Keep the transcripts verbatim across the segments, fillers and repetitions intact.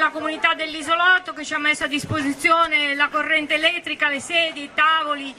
la comunità dell'isolotto che ci ha messo a disposizione la corrente elettrica, le sedie, i tavoli,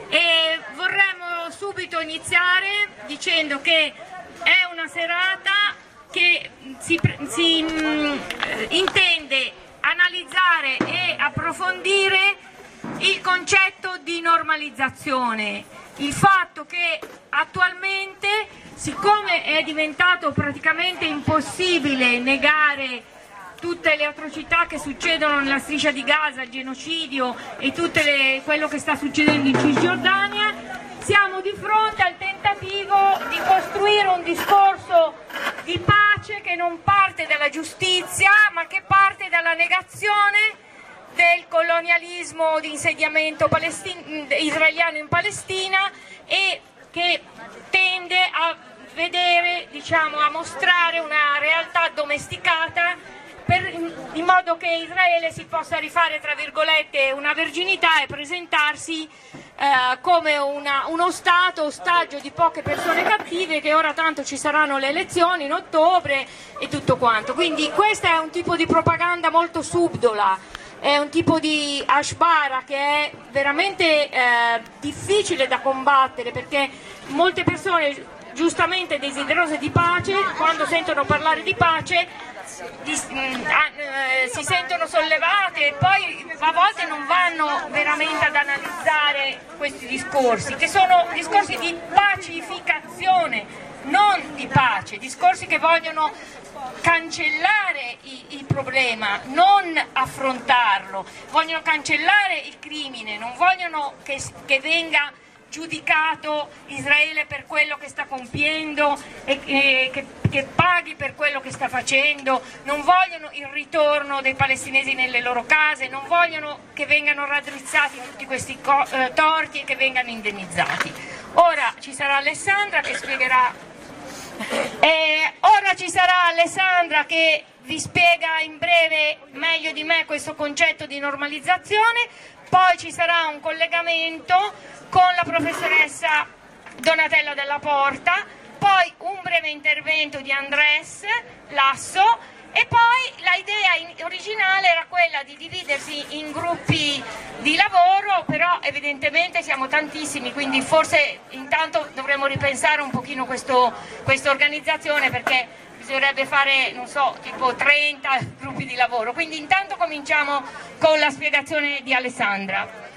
e vorremmo subito iniziare dicendo che è una serata che si, si mh, intende analizzare e approfondire il concetto di normalizzazione, il fatto che attualmente, siccome è diventato praticamente impossibile negare tutte le atrocità che succedono nella striscia di Gaza, il genocidio e tutto quello che sta succedendo in Cisgiordania, siamo di fronte al tentativo di costruire un discorso di pace che non parte dalla giustizia, ma che parte dalla negazione del colonialismo di insediamento israeliano in Palestina e che tende a vedere, diciamo, a mostrare una realtà domesticata per, in modo che Israele si possa rifare, tra virgolette, una verginità e presentarsi eh, come una, uno Stato ostaggio di poche persone cattive, che ora tanto ci saranno le elezioni in ottobre e tutto quanto. Quindi questo è un tipo di propaganda molto subdola, è un tipo di ashbara che è veramente eh, difficile da combattere, perché molte persone giustamente desiderose di pace, quando sentono parlare di pace di, eh, si sentono sollevate e poi a volte non vanno veramente ad analizzare questi discorsi, che sono discorsi di pacificazione, non di pace, discorsi che vogliono cancellare il problema, non affrontarlo, vogliono cancellare il crimine, non vogliono che, che venga giudicato Israele per quello che sta compiendo e, e che, che paghi per quello che sta facendo, non vogliono il ritorno dei palestinesi nelle loro case, non vogliono che vengano raddrizzati tutti questi eh, torti e che vengano indennizzati. Ora ci sarà Alessandra che spiegherà Eh, ora ci sarà Alessandra che vi spiega in breve meglio di me questo concetto di normalizzazione, poi ci sarà un collegamento con la professoressa Donatella Della Porta, poi un breve intervento di Andrés Lasso e poi l'idea originale era quella di dividersi in gruppi di lavoro, però evidentemente siamo tantissimi, quindi forse intanto dovremmo ripensare un pochino questo, questa organizzazione, perché bisognerebbe fare, non so, tipo trenta gruppi di lavoro. Quindi intanto cominciamo con la spiegazione di Alessandra.